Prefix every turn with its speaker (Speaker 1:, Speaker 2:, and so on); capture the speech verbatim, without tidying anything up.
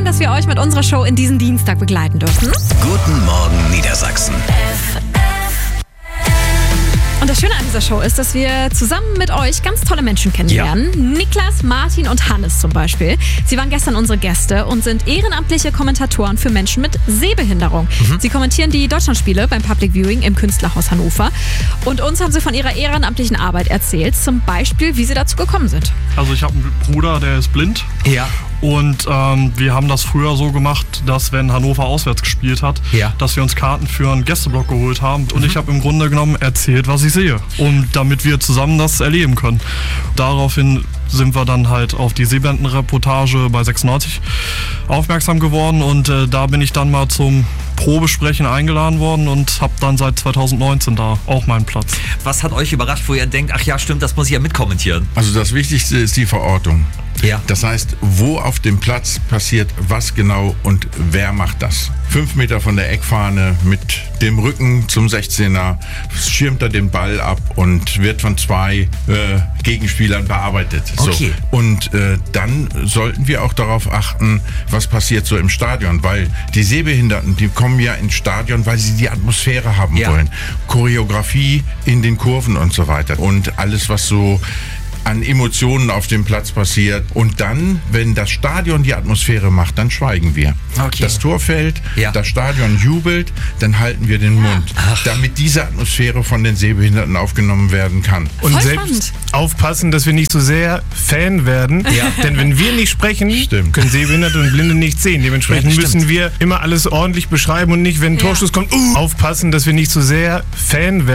Speaker 1: dass wir euch mit unserer Show in diesen Dienstag begleiten dürfen.
Speaker 2: Guten Morgen Niedersachsen.
Speaker 1: Und das Schöne an dieser Show ist, dass wir zusammen mit euch ganz tolle Menschen kennenlernen. Ja. Niklas, Martin und Hannes zum Beispiel. Sie waren gestern unsere Gäste und sind ehrenamtliche Kommentatoren für Menschen mit Sehbehinderung. Mhm. Sie kommentieren die Deutschlandspiele beim Public Viewing im Künstlerhaus Hannover. Und uns haben sie von ihrer ehrenamtlichen Arbeit erzählt. Zum Beispiel, wie sie dazu gekommen sind.
Speaker 3: Also ich habe einen Bruder, der ist blind.
Speaker 2: Ja.
Speaker 3: Und ähm, wir haben das früher so gemacht, dass wenn Hannover auswärts gespielt hat,
Speaker 2: ja.
Speaker 3: dass wir uns Karten für einen Gästeblock geholt haben. Und mhm. ich habe im Grunde genommen erzählt, was ich sehe. Und damit wir zusammen das erleben können. Daraufhin sind wir dann halt auf die Sehbehindertenreportage bei sechsundneunzig aufmerksam geworden. Und äh, da bin ich dann mal zum Probesprechen eingeladen worden und habe dann seit zweitausendneunzehn da auch meinen Platz.
Speaker 2: Was hat euch überrascht, wo ihr denkt, ach ja, stimmt, das muss ich ja mitkommentieren?
Speaker 4: Also das Wichtigste ist die Verortung.
Speaker 2: Ja.
Speaker 4: Das heißt, wo auf dem Platz passiert was genau und wer macht das? Fünf Meter von der Eckfahne mit dem Rücken zum sechzehner schirmt er den Ball ab und wird von zwei äh, Gegenspielern bearbeitet.
Speaker 2: Okay.
Speaker 4: So. Und äh, dann sollten wir auch darauf achten, was passiert so im Stadion, weil die Sehbehinderten, die kommen ja ins Stadion, weil sie die Atmosphäre haben
Speaker 2: ja.
Speaker 4: wollen. Choreografie in den Kurven und so weiter und alles, was so an Emotionen auf dem Platz passiert. Und dann, wenn das Stadion die Atmosphäre macht, dann schweigen wir.
Speaker 2: Okay.
Speaker 4: Das Tor fällt,
Speaker 2: ja.
Speaker 4: das Stadion jubelt, dann halten wir den Mund,
Speaker 2: Ach.
Speaker 4: damit diese Atmosphäre von den Sehbehinderten aufgenommen werden kann.
Speaker 5: Und
Speaker 1: Voll
Speaker 5: selbst
Speaker 1: spannend.
Speaker 5: aufpassen, dass wir nicht so sehr Fan werden,
Speaker 2: Ja.
Speaker 5: denn wenn wir nicht sprechen,
Speaker 4: Stimmt.
Speaker 5: können Sehbehinderte und Blinde nicht sehen. Dementsprechend
Speaker 2: Ja,
Speaker 5: müssen wir immer alles ordentlich beschreiben und nicht, wenn ein
Speaker 1: Ja.
Speaker 5: Torschuss kommt, uh, aufpassen, dass wir nicht so sehr Fan werden.